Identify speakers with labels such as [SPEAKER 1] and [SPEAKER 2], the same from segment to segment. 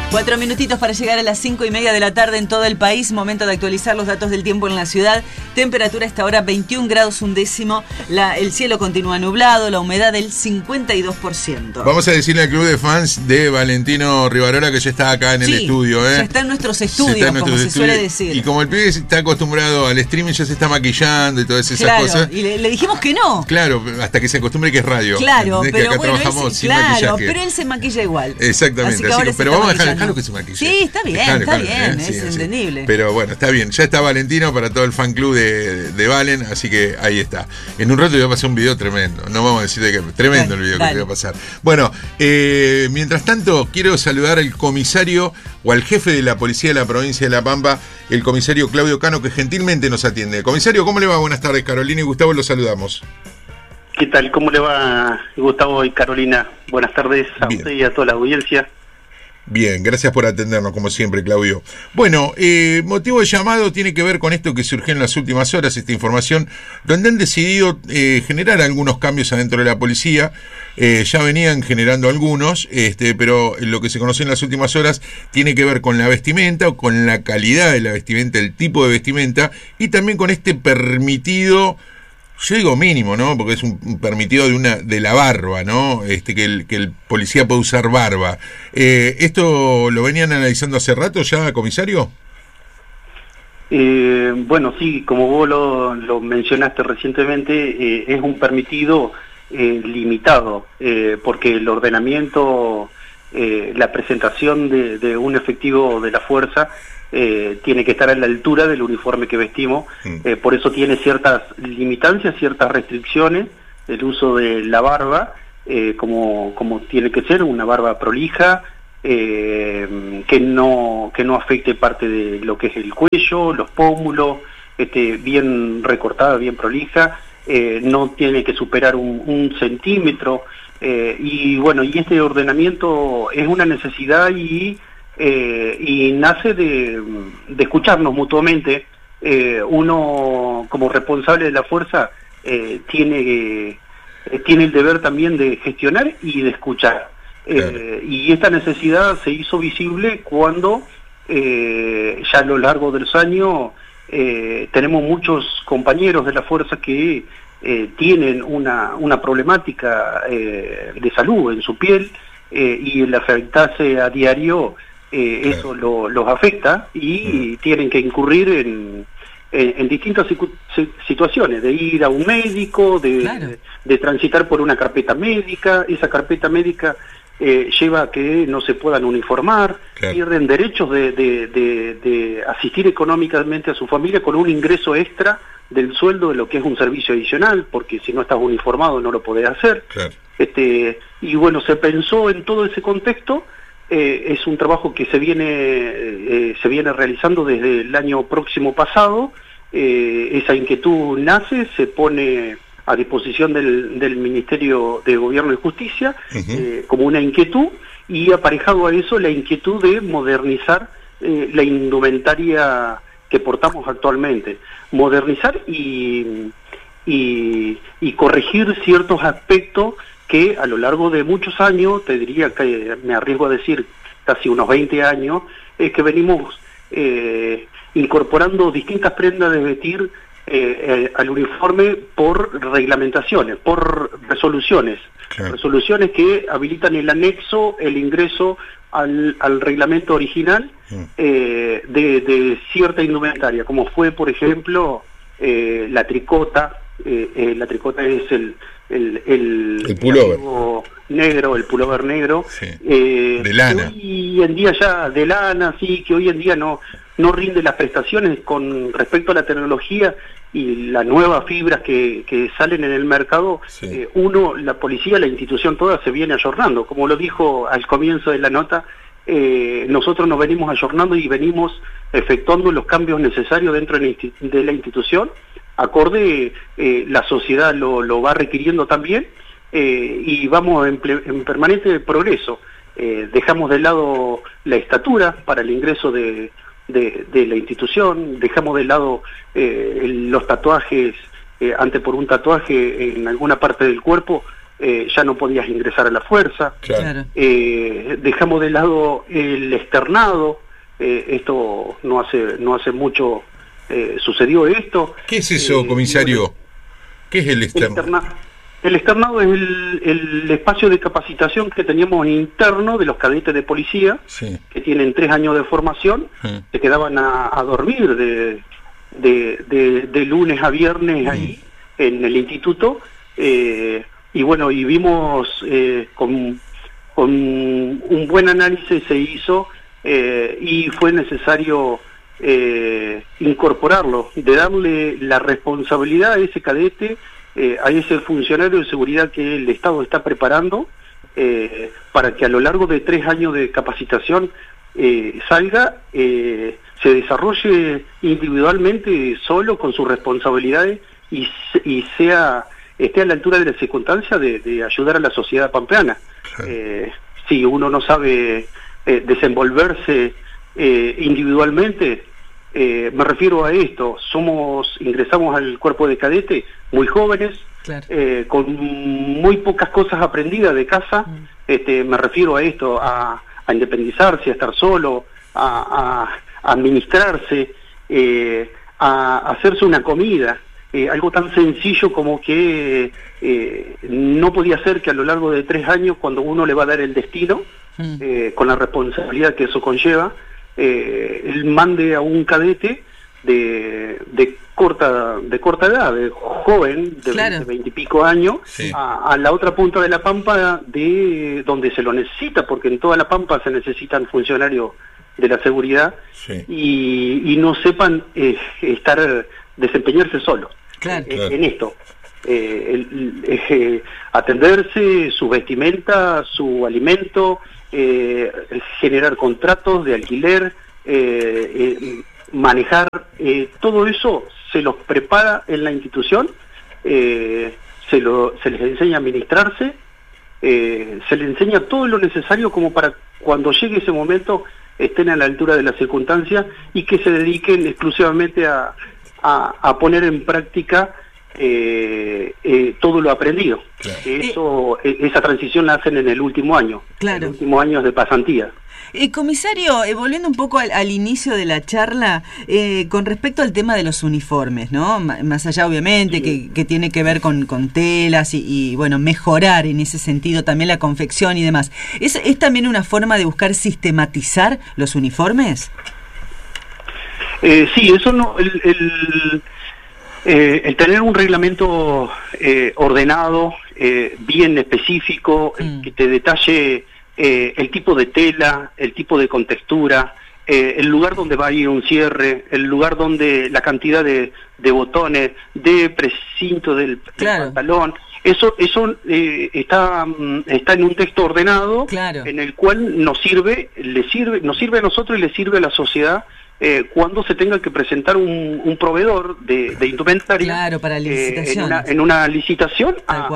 [SPEAKER 1] 4 minutitos para llegar a las 5:30 de la tarde en todo el país. Momento de actualizar los datos del tiempo en la ciudad. Temperatura hasta ahora 21 grados un décimo. El cielo continúa nublado, la humedad del 52%.
[SPEAKER 2] Vamos a decirle al club de fans de Valentino Rivarola que ya está acá en el estudio.
[SPEAKER 1] Ya está en nuestros estudios, como se suele decir.
[SPEAKER 2] Y como el pibe está acostumbrado al streaming, ya se está maquillando y todas esas cosas.
[SPEAKER 1] Y le dijimos que no.
[SPEAKER 2] Claro, hasta que se acostumbre que es radio.
[SPEAKER 1] Claro,
[SPEAKER 2] pero
[SPEAKER 1] que acá
[SPEAKER 2] bueno, trabajamos sin maquillaje.
[SPEAKER 1] Pero él se maquilla igual.
[SPEAKER 2] Exactamente. Pero vamos a dejarlo que se maquille.
[SPEAKER 1] Sí, está bien, es entendible.
[SPEAKER 2] Pero bueno, está bien. Ya está Valentino para todo el fan club de Valen, así que ahí está. En un rato le voy a pasar un video tremendo. No vamos a decir de qué. Tremendo el video que te voy a pasar. Bueno, mientras tanto, quiero saludar al comisario o al jefe de la policía de la provincia de La Pampa, el comisario Claudio Cano, que gentilmente nos atiende. Comisario, ¿cómo le va? Buenas tardes, Carolina y Gustavo, los saludamos.
[SPEAKER 3] ¿Qué tal? ¿Cómo le va, Gustavo y Carolina? Buenas tardes a usted y a toda la audiencia.
[SPEAKER 2] Bien, gracias por atendernos, como siempre, Claudio. Bueno, motivo de llamado tiene que ver con esto que surgió en las últimas horas, esta información, donde han decidido generar algunos cambios adentro de la policía. Ya venían generando algunos, pero lo que se conoció en las últimas horas tiene que ver con la vestimenta, o con la calidad de la vestimenta, el tipo de vestimenta, y también con este permitido... Yo digo mínimo, ¿no? Porque es un permitido de la barba, ¿no? Que el policía puede usar barba. ¿Esto lo venían analizando hace rato ya, comisario?
[SPEAKER 3] Bueno, sí, como vos lo mencionaste recientemente, es un permitido limitado, porque el ordenamiento, la presentación de un efectivo de la fuerza, tiene que estar a la altura del uniforme que vestimos, por eso tiene ciertas limitancias, ciertas restricciones, el uso de la barba, como tiene que ser, una barba prolija, que no afecte parte de lo que es el cuello, los pómulos, bien recortada, bien prolija, no tiene que superar un centímetro, y bueno, y este ordenamiento es una necesidad y nace de escucharnos mutuamente. Uno, como responsable de la fuerza, tiene el deber también de gestionar y de escuchar. Y esta necesidad se hizo visible cuando ya a lo largo de los años tenemos muchos compañeros de la fuerza que tienen una problemática de salud en su piel, y el afectarse a diario eso los afecta y tienen que incurrir en distintas situaciones, de ir a un médico, de transitar por una carpeta médica. Esa carpeta médica lleva a que no se puedan uniformar, pierden derechos de asistir económicamente a su familia con un ingreso extra del sueldo de lo que es un servicio adicional, porque si no estás uniformado no lo podés hacer. Y bueno, se pensó en todo ese contexto. Es un trabajo que se viene realizando desde el año próximo pasado. Esa inquietud nace, se pone a disposición del Ministerio de Gobierno y Justicia como una inquietud, y aparejado a eso la inquietud de modernizar la indumentaria que portamos actualmente, modernizar y corregir ciertos aspectos que a lo largo de muchos años, te diría que me arriesgo a decir casi unos 20 años, es que venimos incorporando distintas prendas de vestir al uniforme por reglamentaciones, por resoluciones, resoluciones que habilitan el anexo, el ingreso al reglamento original de cierta indumentaria, como fue, por ejemplo, la tricota. La tricota es el
[SPEAKER 2] pullover
[SPEAKER 3] negro, el pullover negro,
[SPEAKER 2] de lana.
[SPEAKER 3] Hoy en día ya de lana, sí, que hoy en día no rinde las prestaciones con respecto a la tecnología y las nuevas fibras que salen en el mercado. La policía, la institución toda se viene ayornando, como lo dijo al comienzo de la nota. Nosotros nos venimos ayornando y venimos efectuando los cambios necesarios dentro de la institución, acorde la sociedad lo va requiriendo también, y vamos en permanente progreso. Dejamos de lado la estatura para el ingreso de la institución, dejamos de lado los tatuajes, antes por un tatuaje en alguna parte del cuerpo ya no podías ingresar a la fuerza.
[SPEAKER 2] Claro.
[SPEAKER 3] Dejamos de lado el externado, esto no hace mucho sucedió esto.
[SPEAKER 2] ¿Qué es eso, comisario? ¿Qué es el externado?
[SPEAKER 3] El externado es el espacio de capacitación que teníamos interno de los cadetes de policía, sí, que tienen 3 años de formación, se quedaban a dormir de lunes a viernes ahí en el instituto, y bueno, y vimos con un buen análisis se hizo, y fue necesario incorporarlo, de darle la responsabilidad a ese cadete, a ese funcionario de seguridad que el Estado está preparando, para que a lo largo de 3 años de capacitación salga, se desarrolle individualmente solo con sus responsabilidades y esté a la altura de la circunstancia de ayudar a la sociedad pampeana. Si uno no sabe desenvolverse individualmente, me refiero a esto, ingresamos al cuerpo de cadete muy jóvenes, claro, con muy pocas cosas aprendidas de casa, me refiero a esto, a independizarse, a estar solo, a administrarse, a hacerse una comida, algo tan sencillo como que no podía ser que a lo largo de 3 años, cuando uno le va a dar el destino, con la responsabilidad que eso conlleva, él mande a un cadete de corta edad, de joven, de claro, 20 y pico años, sí, a la otra punta de la Pampa, de donde se lo necesita, porque en toda la Pampa se necesitan funcionarios de la seguridad, sí, y no sepan desempeñarse solo, claro, en esto. Atenderse, su vestimenta, su alimento, generar contratos de alquiler, manejar, todo eso se los prepara en la institución, se les enseña a administrarse, se les enseña todo lo necesario como para cuando llegue ese momento estén a la altura de las circunstancias y que se dediquen exclusivamente a poner en práctica todo lo aprendido. Claro. Esa transición la hacen en el último año, claro, en los últimos años de pasantía.
[SPEAKER 1] Comisario, volviendo un poco al inicio de la charla, con respecto al tema de los uniformes, ¿no? Más allá, obviamente, sí, que tiene que ver con telas y, bueno, mejorar en ese sentido también la confección y demás. ¿Es también una forma de buscar sistematizar los uniformes?
[SPEAKER 3] Sí, eso no... El tener un reglamento ordenado, bien específico, que te detalle el tipo de tela, el tipo de contextura, el lugar donde va a ir un cierre, el lugar donde la cantidad de botones, de precinto del pantalón, eso está en un texto ordenado, claro, en el cual nos sirve a nosotros y le sirve a la sociedad. Cuando se tenga que presentar un proveedor de indumentaria,
[SPEAKER 1] claro, para licitación,
[SPEAKER 3] en una licitación,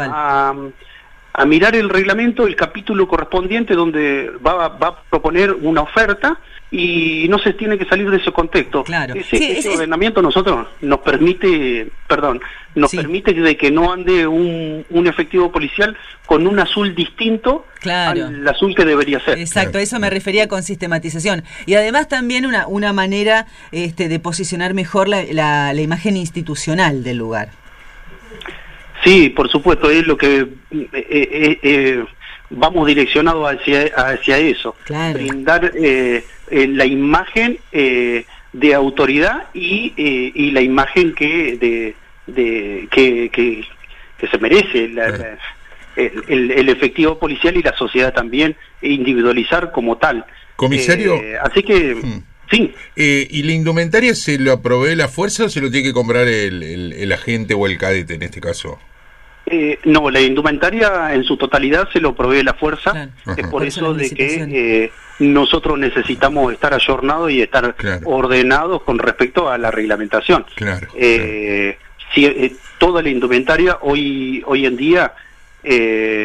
[SPEAKER 3] a mirar el reglamento, el capítulo correspondiente donde va a proponer una oferta y no se tiene que salir de ese contexto. Claro. Ese ordenamiento nosotros nos permite, permite de que no ande un efectivo policial con un azul distinto, claro, al azul que debería ser.
[SPEAKER 1] Exacto, eso me refería con sistematización. Y además también una manera de posicionar mejor la imagen institucional del lugar.
[SPEAKER 3] Sí, por supuesto, es lo que vamos direccionados hacia eso, claro, brindar la imagen de autoridad y la imagen que se merece el efectivo policial y la sociedad también, individualizar como tal.
[SPEAKER 2] Comisario,
[SPEAKER 3] así que sí.
[SPEAKER 2] ¿Y la indumentaria se lo provee la fuerza o se lo tiene que comprar el agente o el cadete en este caso?
[SPEAKER 3] No, la indumentaria en su totalidad se lo provee la fuerza, claro. Es por eso de que nosotros necesitamos estar ayornados y estar, claro, ordenados con respecto a la reglamentación.
[SPEAKER 2] Claro,
[SPEAKER 3] toda la indumentaria hoy en día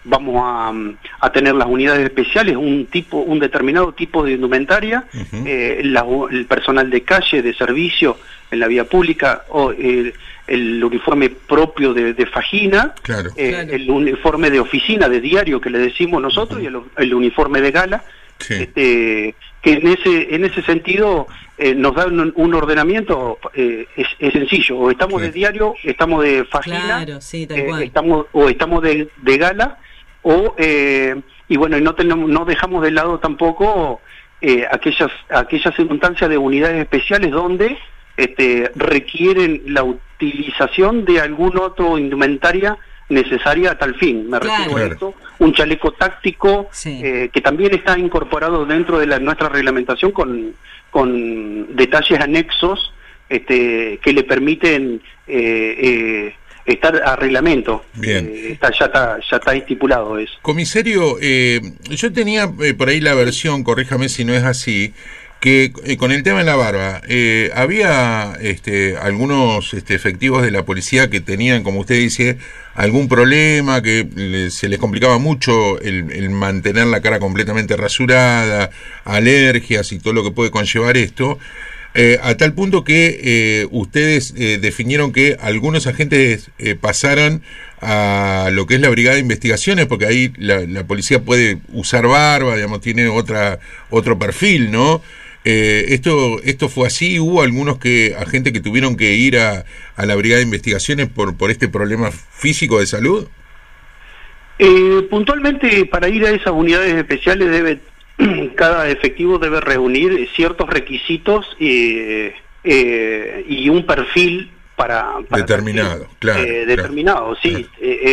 [SPEAKER 3] vamos a tener las unidades especiales, un determinado tipo de indumentaria, el personal de calle, de servicio en la vía pública, o el uniforme propio de fajina, el uniforme de oficina, de diario que le decimos nosotros, y el uniforme de gala, que en ese sentido nos da un ordenamiento, es sencillo, o estamos de diario, estamos de fajina, estamos de gala, y bueno, no dejamos de lado tampoco aquellas circunstancias de unidades especiales donde requieren la utilización de algún otro indumentaria necesaria a tal fin. Me refiero a esto, un chaleco táctico que también está incorporado dentro de nuestra reglamentación con detalles anexos que le permiten estar a reglamento.
[SPEAKER 2] Bien.
[SPEAKER 3] Ya está estipulado eso.
[SPEAKER 2] Comisario, yo tenía por ahí la versión, corríjame si no es así, que con el tema de la barba, había algunos efectivos de la policía que tenían, como usted dice, algún problema, que se les complicaba mucho el mantener la cara completamente rasurada, alergias y todo lo que puede conllevar esto, a tal punto que ustedes definieron que algunos agentes pasaran a lo que es la Brigada de Investigaciones, porque ahí la policía puede usar barba, digamos, tiene otro perfil, ¿no? Esto fue así. ¿Hubo algunos agentes que tuvieron que ir a la Brigada de Investigaciones por este problema físico de salud?
[SPEAKER 3] Puntualmente, para ir a esas unidades especiales cada efectivo debe reunir ciertos requisitos y un perfil para
[SPEAKER 2] determinado,
[SPEAKER 3] determinado, sí.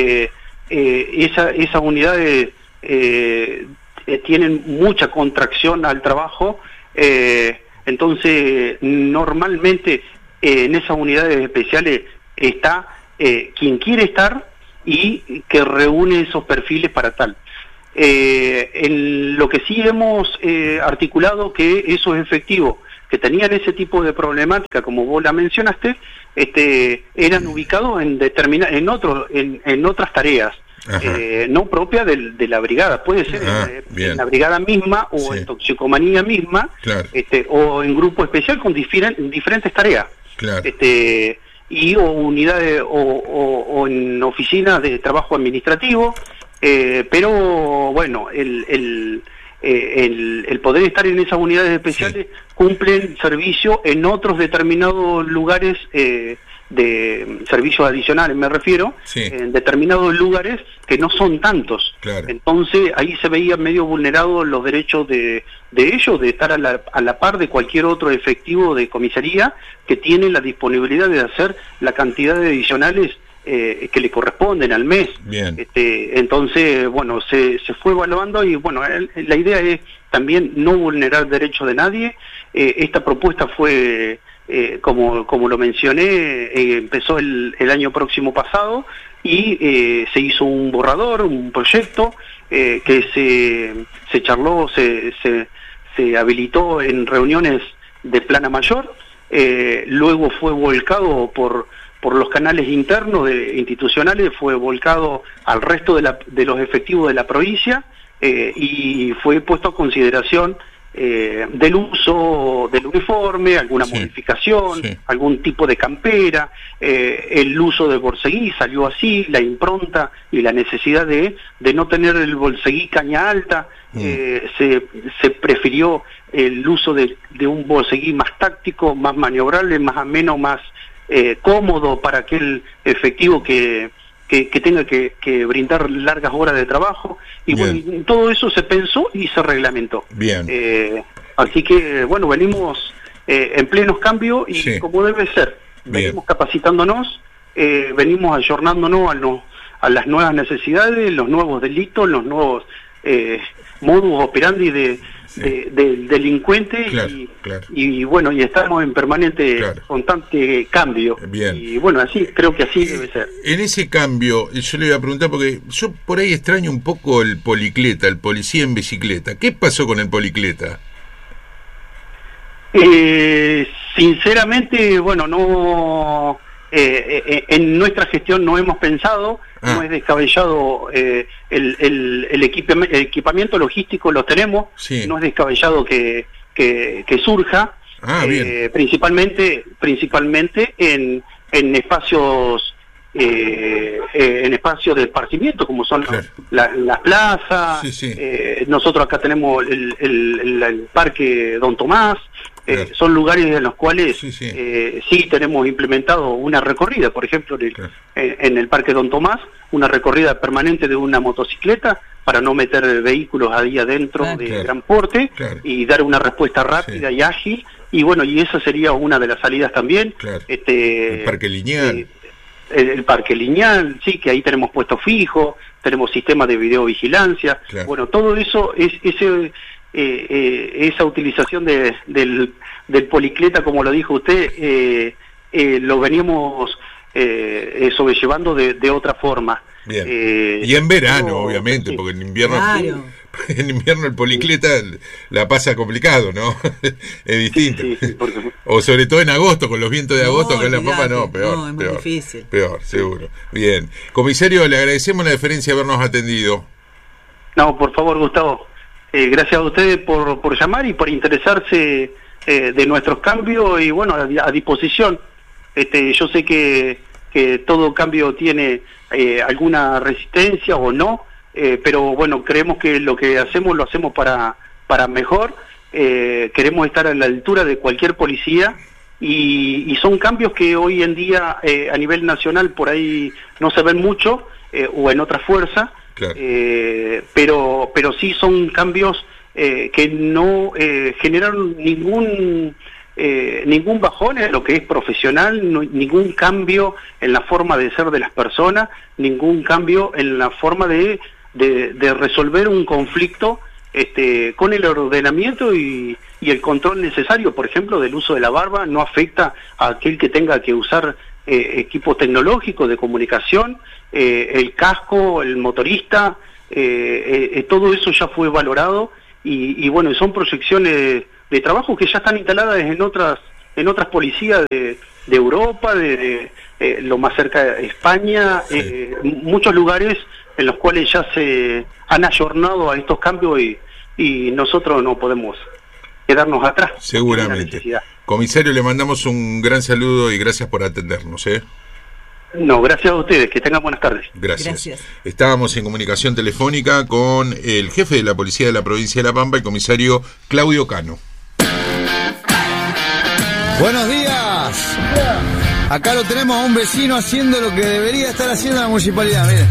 [SPEAKER 3] Esas unidades tienen mucha contracción al trabajo. Entonces normalmente en esas unidades especiales está quien quiere estar y que reúne esos perfiles para tal. En lo que sí hemos articulado, que esos efectivos que tenían ese tipo de problemática, como vos la mencionaste, eran ubicados en otras tareas. No propia de la brigada, puede ser en la brigada misma o en toxicomanía misma, o en grupo especial con diferentes tareas, y o unidades o en oficinas de trabajo administrativo, pero bueno, el poder estar en esas unidades especiales cumplen servicio en otros determinados lugares de servicios adicionales, me refiero, en determinados lugares que no son tantos. Entonces ahí se veían medio vulnerados los derechos de ellos, de estar a la par de cualquier otro efectivo de comisaría que tiene la disponibilidad de hacer la cantidad de adicionales que le corresponden al mes. Entonces, bueno, se fue evaluando y bueno, la idea es también no vulnerar derechos de nadie. Esta propuesta fue como lo mencioné, empezó el año próximo pasado y se hizo un borrador, un proyecto que se charló, se habilitó en reuniones de plana mayor, luego fue volcado por los canales internos institucionales, fue volcado al resto de los efectivos de la provincia y fue puesto a consideración del uso del uniforme, alguna modificación, algún tipo de campera, el uso de borseguí salió así, la impronta y la necesidad de no tener el borseguí caña alta, se prefirió el uso de un borseguí más táctico, más maniobrable, más ameno, más cómodo para aquel efectivo que tenga que brindar largas horas de trabajo, y bueno, todo eso se pensó y se reglamentó. Así que bueno, venimos en plenos cambios y como debe ser, venimos capacitándonos, venimos ayornándonos a las nuevas necesidades, los nuevos delitos, los nuevos modus operandi del delincuente, y bueno, y estamos en permanente, constante cambio. Y bueno, así creo que así debe ser.
[SPEAKER 2] En ese cambio, yo le voy a preguntar, porque yo por ahí extraño un poco el policleta, el policía en bicicleta. ¿Qué pasó con el policleta?
[SPEAKER 3] Sinceramente, bueno, no en nuestra gestión no hemos pensado, no es descabellado, el equipamiento logístico lo tenemos, no es descabellado que surja, principalmente en espacios en espacios de esparcimiento como son las plazas. Nosotros acá tenemos el Parque Don Tomás. Son lugares en los cuales sí tenemos implementado una recorrida, por ejemplo en el Parque Don Tomás, una recorrida permanente de una motocicleta para no meter vehículos ahí adentro de gran porte y dar una respuesta rápida y ágil, y bueno, y esa sería una de las salidas también.
[SPEAKER 2] El Parque Lineal.
[SPEAKER 3] El Parque Lineal, sí, que ahí tenemos puestos fijos, tenemos sistemas de videovigilancia. Bueno, todo eso esa utilización del policleta, como lo dijo usted, lo veníamos sobrellevando de otra forma.
[SPEAKER 2] Y en verano, obviamente, porque en invierno en invierno el policleta la pasa complicado, ¿no? Es distinto. O sobre todo en agosto, con los vientos de agosto, acá en La Pampa peor.
[SPEAKER 1] No, es muy difícil.
[SPEAKER 2] Peor, seguro. Bien. Comisario, le agradecemos la deferencia de habernos atendido.
[SPEAKER 3] No, por favor, Gustavo. Gracias a ustedes por llamar y por interesarse de nuestros cambios, y bueno, a disposición. Yo sé que todo cambio tiene alguna resistencia o no, pero bueno, creemos que lo que hacemos lo hacemos para mejor. Queremos estar a la altura de cualquier policía, y son cambios que hoy en día a nivel nacional por ahí no se ven mucho, o en otra fuerza. Pero sí son cambios que no generaron ningún bajón en lo que es profesional, ningún cambio en la forma de ser de las personas, ningún cambio en la forma de resolver un conflicto con el ordenamiento y el control necesario. Por ejemplo, del uso de la barba no afecta a aquel que tenga que usar equipos tecnológicos de comunicación, el casco, el motorista, todo eso ya fue valorado, y bueno, son proyecciones de trabajo que ya están instaladas en otras policías de Europa, de lo más cerca de España, muchos lugares en los cuales ya se han ayornado a estos cambios, y nosotros no podemos quedarnos atrás.
[SPEAKER 2] Seguramente. Comisario, le mandamos un gran saludo y gracias por atendernos.
[SPEAKER 3] No, gracias a ustedes, que tengan buenas tardes.
[SPEAKER 2] Gracias. Estábamos en comunicación telefónica con el jefe de la policía de la provincia de La Pampa, el comisario Claudio Cano.
[SPEAKER 4] Buenos días. Acá lo tenemos a un vecino haciendo lo que debería estar haciendo la municipalidad, miren.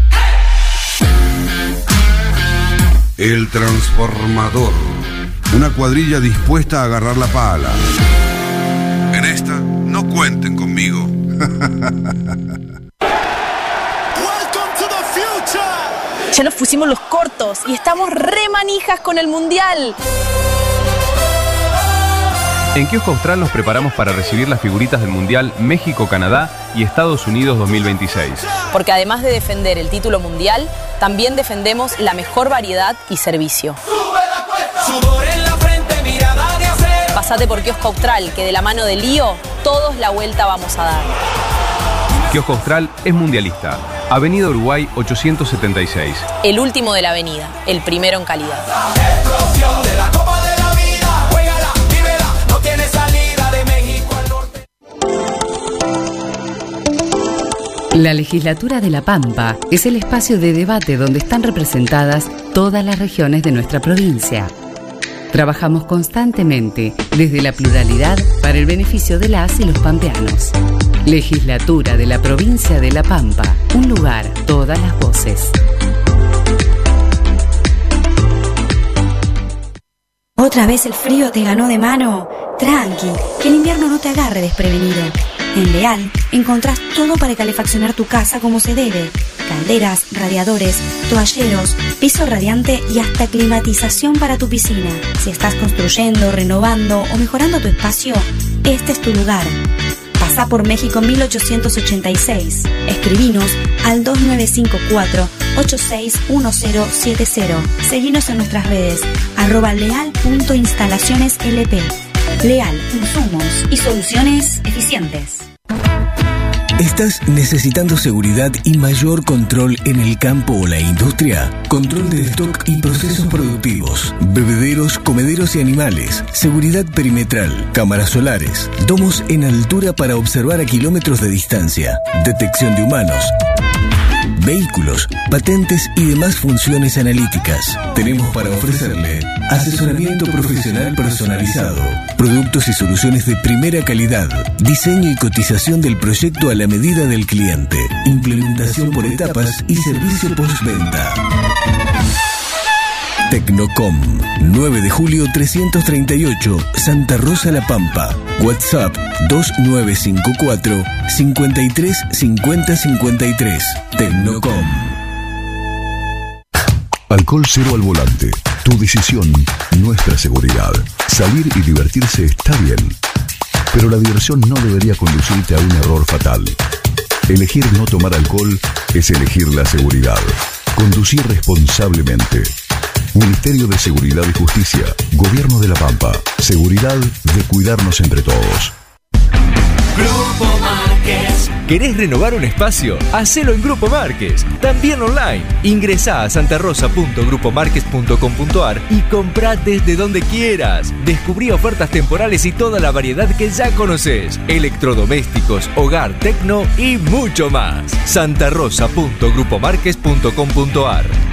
[SPEAKER 5] El transformador. Una cuadrilla dispuesta a agarrar la pala. En esta, no cuenten conmigo.
[SPEAKER 6] Ya nos pusimos los cortos y estamos re manijas con el Mundial.
[SPEAKER 7] En Kiosco Austral nos preparamos para recibir las figuritas del Mundial México, Canadá y Estados Unidos 2026.
[SPEAKER 6] Porque además de defender el título mundial, también defendemos la mejor variedad y servicio.
[SPEAKER 8] Sudor en la frente, mirada de acero.
[SPEAKER 6] Pasate por Kiosco Austral, que de la mano de Lío, todos la vuelta vamos a dar.
[SPEAKER 7] Kiosco Austral es mundialista. Avenida Uruguay 876.
[SPEAKER 6] El último de la avenida, el primero en calidad.
[SPEAKER 8] Explosión de la Copa de la Vida. Juégala, vívela, no tiene salida de México al norte.
[SPEAKER 9] La Legislatura de La Pampa es el espacio de debate donde están representadas todas las regiones de nuestra provincia. Trabajamos constantemente desde la pluralidad para el beneficio de las y los pampeanos. Legislatura de la provincia de La Pampa. Un lugar, todas las voces.
[SPEAKER 10] ¿Otra vez el frío te ganó de mano? Tranqui, que el invierno no te agarre desprevenido. En Leal encontrás todo para calefaccionar tu casa como se debe. Calderas, radiadores, toalleros, piso radiante y hasta climatización para tu piscina. Si estás construyendo, renovando o mejorando tu espacio, este es tu lugar. Pasá por México 1886. Escribinos al 2954-861070. Seguinos en nuestras redes @leal.instalacioneslp. Leal, insumos y soluciones eficientes.
[SPEAKER 11] ¿Estás necesitando seguridad y mayor control en el campo o la industria? Control de stock y procesos productivos, bebederos, comederos y animales, seguridad perimetral, cámaras solares, domos en altura para observar a kilómetros de distancia, detección de humanos, vehículos, patentes y demás funciones analíticas. Tenemos para ofrecerle asesoramiento profesional personalizado, productos y soluciones de primera calidad, diseño y cotización del proyecto a la medida del cliente, implementación por etapas y servicio postventa. Tecnocom, 9 de julio 338, Santa Rosa La Pampa. WhatsApp 2954 53 50 53. Tecnocom.
[SPEAKER 5] Alcohol cero al volante. Tu decisión, nuestra seguridad. Salir y divertirse está bien, pero la diversión no debería conducirte a un error fatal. Elegir no tomar alcohol es elegir la seguridad. Conducir responsablemente. Ministerio de Seguridad y Justicia, Gobierno de La Pampa. Seguridad de cuidarnos entre todos.
[SPEAKER 12] Grupo Márquez. ¿Querés renovar un espacio? Hacelo en Grupo Márquez, también online. Ingresá a santarosa.grupomarquez.com.ar y comprá desde donde quieras. Descubrí ofertas temporales y toda la variedad que ya conoces. Electrodomésticos, hogar, tecno y mucho más. santarosa.grupomarquez.com.ar.